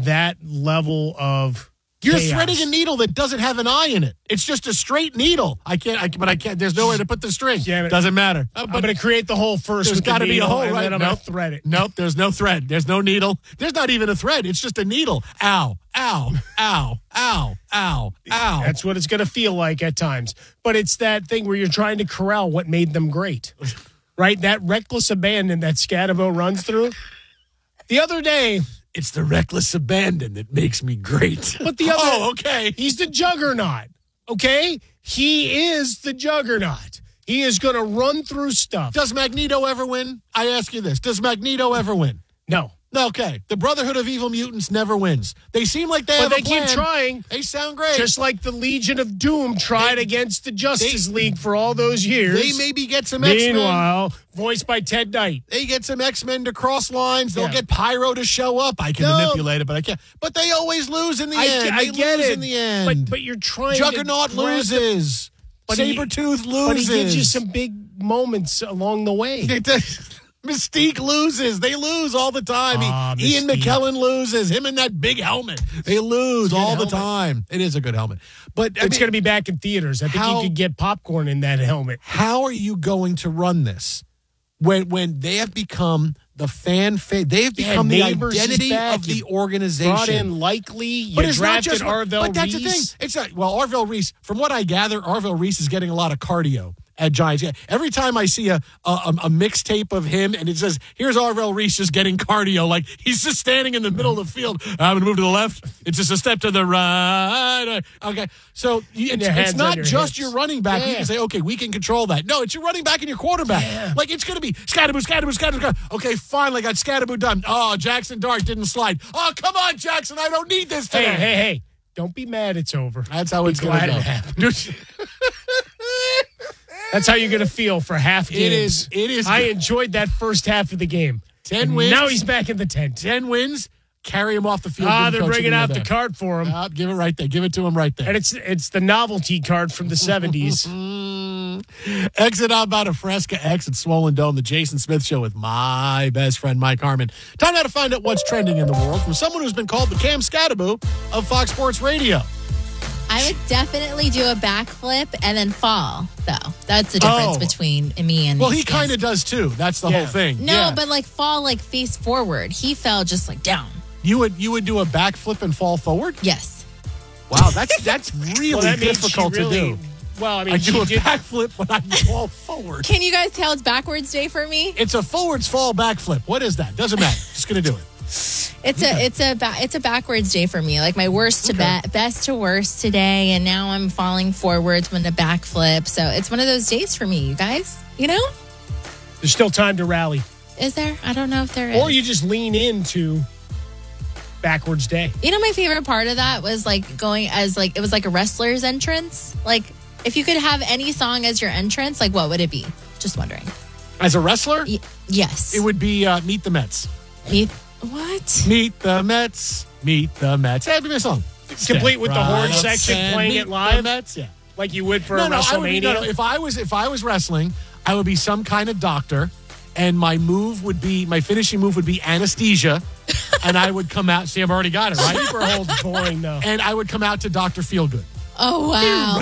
that level of You're chaos. threading a needle that doesn't have an eye in it. It's just a straight needle. I can't. There's nowhere to put the string. Damn it. Doesn't matter. I'm going to create the hole first. There's got to be a hole, and right? then I'm going to thread it. Nope, there's no thread. There's no needle. There's not even a thread. It's just a needle. Ow, ow, ow, ow, ow, ow. That's what it's going to feel like at times. But it's that thing where you're trying to corral what made them great, right? That reckless abandon that Scatabo runs through. The other day, It's the reckless abandon that makes me great. but the other, Oh, okay. he's the juggernaut. Okay, he is the juggernaut. He is going to run through stuff. Does Magneto ever win? I ask you this. Does Magneto ever win? No, Okay. The Brotherhood of Evil Mutants never wins. They seem like they have but a they plan. keep trying. They sound great. Just like the Legion of Doom tried against the Justice League for all those years. They maybe get some X-Men. Meanwhile, voiced by Ted Knight. They get some X-Men to cross lines. They'll Yeah. get Pyro to show up. I can manipulate it, but I can't. But they always lose in the end. I They get lose it. in the end. But you're trying Juggernaut to grab loses. But he- Sabretooth loses. But he gives you some big moments along the way. Mystique loses. They lose all the time. Ian Mystique. McKellen loses. Him in that big helmet. They lose all the helmet. time. It is a good helmet. But It's going to be back in theaters. I think you could get popcorn in that helmet. how are you going to run this when they have become the fan favorite? They have become the Neighbors is identity back. of the You organization. Brought in Likely. You But it's not drafted just Arvell But that's the Reese. thing. It's not. Well, Arvell Reese. From what I gather, Arvell Reese is getting a lot of cardio at Giants. Yeah, every time I see a mixtape of him and it says, "Here's Arvell Reese just getting cardio," like he's just standing in the middle of the field. I'm going to move to the left. It's just a step to the right. Okay, so it's not just hips. your running back. You can say, "Okay, we can control that." No, it's your running back and your quarterback. Yeah. Like it's going to be Scatterbo. Okay, finally got Scatterbo done. Oh, Jackson Dart didn't slide. Oh, come on, Jackson. I don't need this today. Hey. Don't be mad it's over. That's how it's going to glad go. it happened. That's how you're going to feel for half games. It is. I enjoyed that first half of the game. 10 wins. Now he's back in the tent. 10 wins. Carry him off the field. They're bringing out the card for him. Give it right there. Give it to him right there. And it's the novelty card from the 70s. Exit out about a Fresca X at Swollen Dome, the Jason Smith Show with my best friend, Mike Harmon. Time now to find out what's trending in the world from someone who's been called the Cam Scatterbo of Fox Sports Radio. I would definitely do a backflip and then fall, though. That's the difference between me and Well, these he kind of guys. does, too. That's the whole thing. No, Yeah. but like fall like face forward. He fell just like down. You would do a backflip and fall forward? Yes. Wow, that's really Well, that means difficult she really, to do. Well, I mean, I do she a did- backflip when I fall forward. Can you guys tell it's backwards day for me? It's a forwards fall backflip. What is that? Doesn't matter. Just going to do it. It's a backwards day for me. Like my worst to best to worst today, and now I'm falling forwards when the backflip. So it's one of those days for me, you guys. You know? There's still time to rally. Is there? I don't know if there is. Or you just lean into backwards day. You know, my favorite part of that was like going as like it was like a wrestler's entrance. Like if you could have any song as your entrance, like what would it be? Just wondering. As a wrestler, Yes. it would be Meet the Mets. What? Meet the Mets. Meet the Mets. Hey, give me a song. Complete with the horn Right up section and playing meet it live? The Mets. Yeah. Like you would for No, a I would be, WrestleMania? no. If I was wrestling, I would be some kind of doctor, and my finishing move would be anesthesia, and I would come out. See, I've already got it right. Sleeper hold's boring, though. And I would come out to Dr. Feelgood. Oh, wow.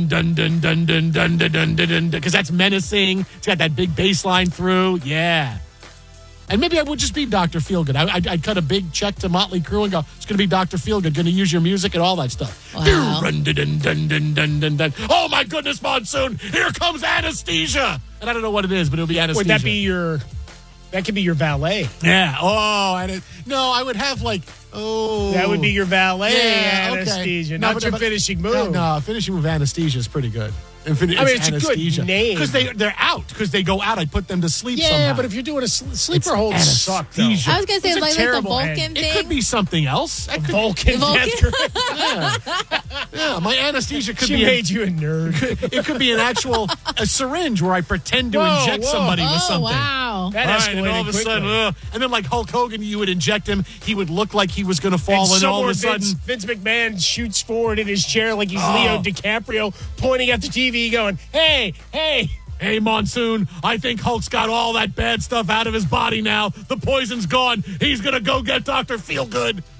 Because that's menacing. It's got that big bass line through. Yeah. And maybe I would just be Dr. Feelgood. I'd cut a big check to Motley Crue and go, it's going to be Dr. Feelgood, going to use your music and all that stuff. Wow. Oh, my goodness, Monsoon. Here comes anesthesia. And I don't know what it is, but it'll be anesthesia. Would that be that could be your valet. Yeah. Oh, no, I would have That would be your valet anesthesia, not your finishing move. No, finishing move anesthesia is pretty good. It's a good name. because they're out. Because they go out, I put them to sleep. Yeah, somehow. but if you're doing a sleeper It's hold, suck though. anesthesia. I was going to say, It's a like the terrible Vulcan end. thing. It could be something else. That could- Vulcan. Vulcan. Yeah, my anesthesia could She be. made you a nerd. It could be a syringe where I pretend to inject somebody with Oh, something. wow. That All right, escalated and all of a quickly. sudden, and then like Hulk Hogan, you would inject him. He would look like he was going to fall, and all of a sudden, Vince McMahon shoots forward in his chair like he's Leo DiCaprio, pointing at the TV, going, "Hey, hey." hey, Monsoon, I think Hulk's got all that bad stuff out of his body now. The poison's gone. He's going to go get Dr. Feelgood.